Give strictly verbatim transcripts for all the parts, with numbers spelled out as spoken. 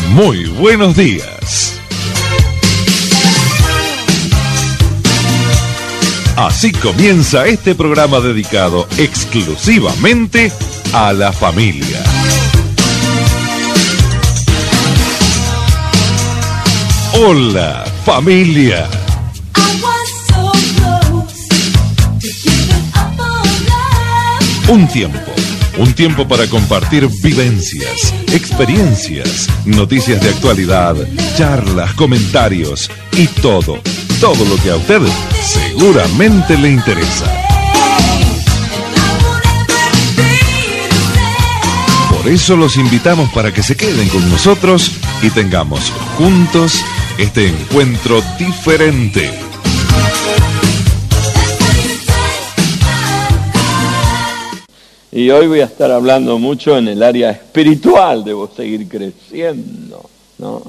Muy buenos días. Así comienza este programa dedicado exclusivamente a la familia. Hola, familia. Un tiempo, un tiempo para compartir vivencias, experiencias, noticias de actualidad, charlas, comentarios y todo, todo lo que a usted seguramente le interesa. Por eso los invitamos para que se queden con nosotros y tengamos juntos este encuentro diferente. Y hoy voy a estar hablando mucho en el área espiritual, debo seguir creciendo, ¿no?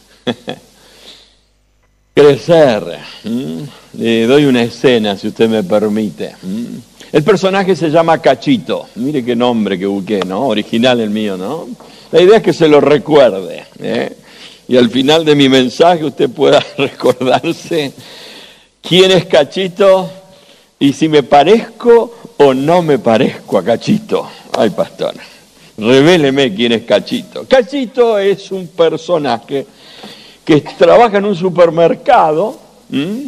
Crecer. ¿Mm? Le doy una escena, si usted me permite. ¿Mm? El personaje se llama Cachito. Mire qué nombre que busqué, ¿no? Original el mío, ¿no? La idea es que se lo recuerde, ¿eh? Y al final de mi mensaje usted pueda recordarse quién es Cachito y si me parezco o no me parezco a Cachito. Ay, pastor, revéleme quién es Cachito. Cachito es un personaje que trabaja en un supermercado, ¿m?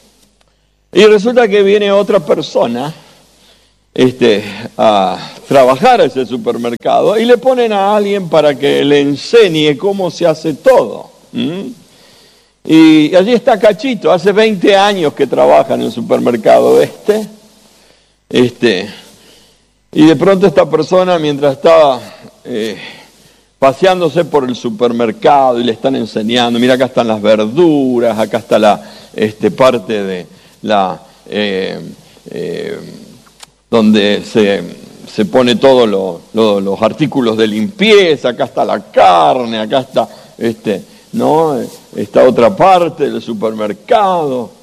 Y resulta que viene otra persona este, a trabajar a ese supermercado y le ponen a alguien para que le enseñe cómo se hace todo. ¿M? Y allí está Cachito, hace veinte años que trabaja en el supermercado este. Este, y de pronto esta persona, mientras estaba eh, paseándose por el supermercado y le están enseñando, mira, acá están las verduras, acá está la este, parte de la eh, eh, donde se, se pone todos lo, lo, los artículos de limpieza, acá está la carne, acá está este, ¿no? esta otra parte del supermercado.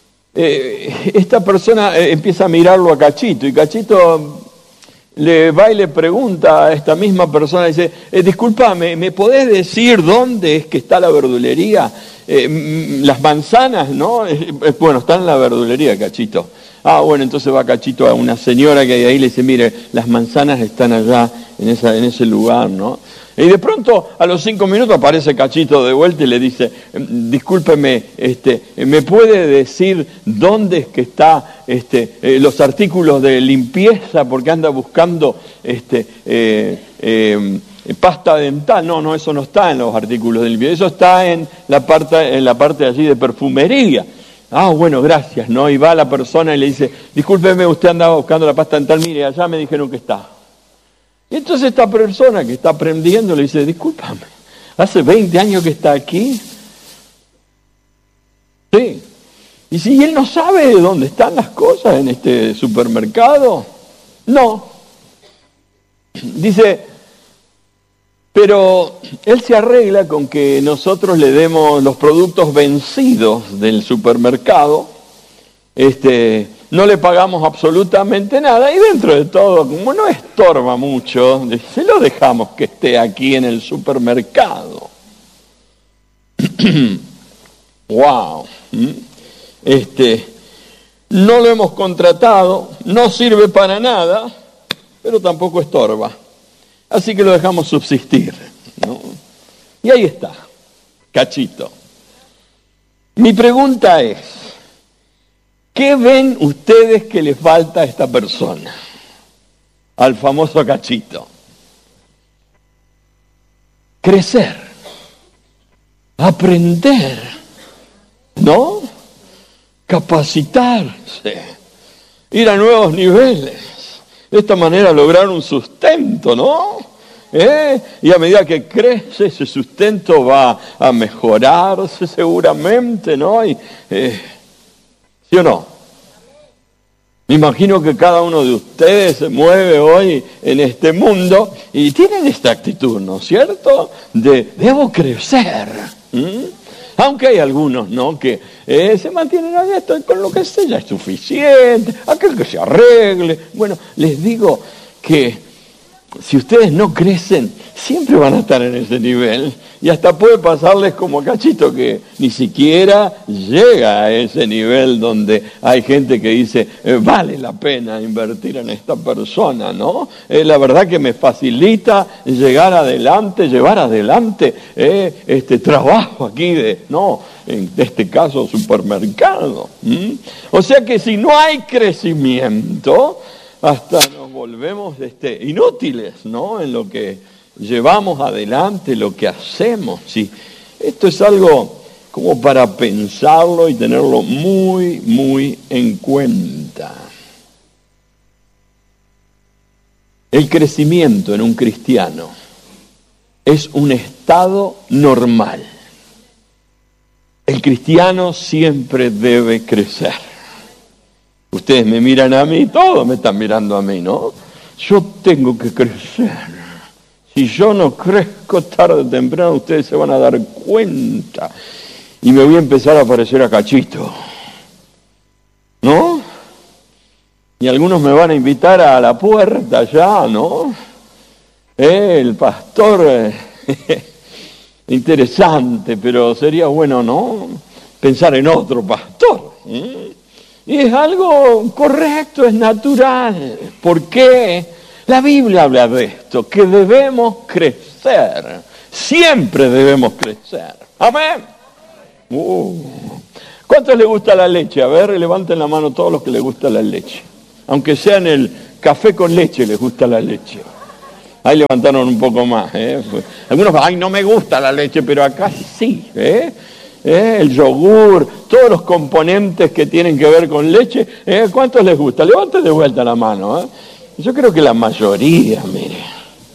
Eh, esta persona eh, empieza a mirarlo a Cachito y Cachito le va y le pregunta a esta misma persona, dice, eh, discúlpame, ¿me podés decir dónde es que está la verdulería? Eh, las manzanas, ¿no? Eh, bueno, están en la verdulería, Cachito. Ah, bueno, entonces va Cachito a una señora que hay ahí y le dice, mire, las manzanas están allá en, esa, en ese lugar, ¿no? Y de pronto, a los cinco minutos, aparece Cachito de vuelta y le dice, discúlpeme, este, ¿me puede decir dónde es que está este, eh, los artículos de limpieza? Porque anda buscando este, eh, eh, pasta dental. No, no, eso no está en los artículos de limpieza, eso está en la parte, en la parte allí de perfumería. Ah, bueno, gracias, ¿no? Y va la persona y le dice, discúlpeme, usted andaba buscando la pasta dental, mire, allá me dijeron que está. Y entonces esta persona que está aprendiendo le dice, discúlpame, ¿hace veinte años que está aquí? Sí. ¿Y si él no sabe dónde están las cosas en este supermercado? No. Dice, pero él se arregla con que nosotros le demos los productos vencidos del supermercado, este... no le pagamos absolutamente nada y dentro de todo, como no estorba mucho, se lo dejamos que esté aquí en el supermercado. Wow. Este, no lo hemos contratado, no sirve para nada, pero tampoco estorba. Así que lo dejamos subsistir, ¿no? Y ahí está, Cachito. Mi pregunta es, ¿qué ven ustedes que le falta a esta persona? Al famoso Cachito. Crecer. Aprender. ¿No? Capacitarse. Ir a nuevos niveles. De esta manera lograr un sustento, ¿no? ¿Eh? Y a medida que crece, ese sustento va a mejorarse seguramente, ¿no? Y, eh, ¿sí o no? Me imagino que cada uno de ustedes se mueve hoy en este mundo y tienen esta actitud, ¿no es cierto? De, debo crecer. ¿Mm? Aunque hay algunos, ¿no?, que eh, se mantienen a esto, con lo que sé ya es suficiente, aquel que se arregle. Bueno, les digo que si ustedes no crecen, siempre van a estar en ese nivel. Y hasta puede pasarles como a Cachito, que ni siquiera llega a ese nivel donde hay gente que dice, eh, vale la pena invertir en esta persona, ¿no? Eh, la verdad que me facilita llegar adelante, llevar adelante eh, este trabajo aquí de, no, en este caso supermercado. ¿Mm? O sea que si no hay crecimiento, hasta nos volvemos este, inútiles, ¿no? En lo que llevamos adelante, lo que hacemos. Sí. Esto es algo como para pensarlo y tenerlo muy, muy en cuenta. El crecimiento en un cristiano es un estado normal. El cristiano siempre debe crecer. Ustedes me miran a mí, todos me están mirando a mí, ¿no? Yo tengo que crecer. Si yo no crezco tarde o temprano, ustedes se van a dar cuenta. Y me voy a empezar a parecer a Cachito. ¿No? Y algunos me van a invitar a la puerta allá, ¿no? Eh, el pastor, eh, interesante, pero sería bueno, ¿no? Pensar en otro pastor. ¿eh? Y es algo correcto, es natural. ¿Por qué? La Biblia habla de esto, que debemos crecer. Siempre debemos crecer. Amén. Uh. ¿Cuántos les gusta la leche? A ver, levanten la mano todos los que les gusta la leche. Aunque sea en el café con leche les gusta la leche. Ahí levantaron un poco más. ¿eh? Algunos, ay, no me gusta la leche, pero acá sí. ¿eh? ¿Eh? El yogur, todos los componentes que tienen que ver con leche. ¿eh? ¿Cuántos les gusta? Levanten de vuelta la mano. ¿eh? Yo creo que la mayoría, mire.